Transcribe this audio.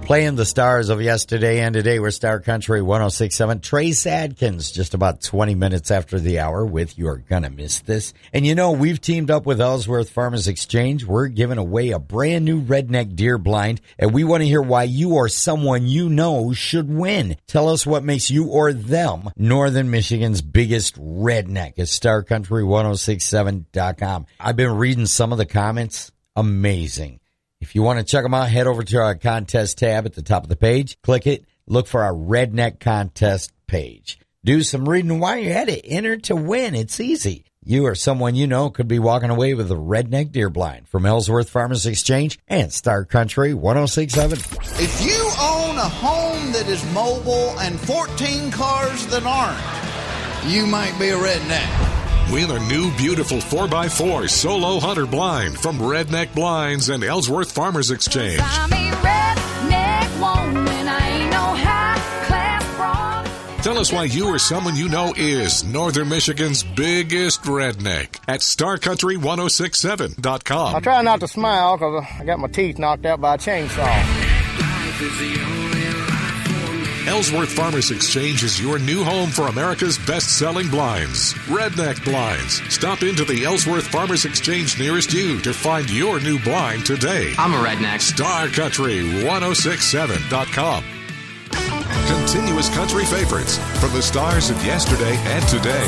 Playing the stars of yesterday and today, we're Star Country 106.7. Trace Adkins, just about 20 minutes after the hour with You're Gonna Miss This. And you know, we've teamed up with Ellsworth Farmers Exchange. We're giving away a brand new redneck deer blind, and we want to hear why you or someone you know should win. Tell us what makes you or them Northern Michigan's biggest redneck at StarCountry1067.com. I've been reading some of the comments. Amazing. If you want to check them out, head over to our contest tab at the top of the page. Click it. Look for our Redneck Contest page. Do some reading while you're at it. Enter to win. It's easy. You or someone you know could be walking away with a redneck deer blind from Ellsworth Farmers Exchange and Star Country 106.7. If you own a home that is mobile and 14 cars that aren't, you might be a redneck. Win a new beautiful 4x4 Solo Hunter blind from Redneck Blinds and Ellsworth Farmers Exchange. I'm a redneck woman, I ain't no high-class broad. Tell us why you or someone you know is Northern Michigan's biggest redneck at StarCountry1067.com. I try not to smile because I got my teeth knocked out by a chainsaw. Ellsworth Farmers Exchange is your new home for America's best-selling blinds, Redneck Blinds. Stop into the Ellsworth Farmers Exchange nearest you to find your new blind today. I'm a redneck. StarCountry1067.com. Continuous country favorites from the stars of yesterday and today.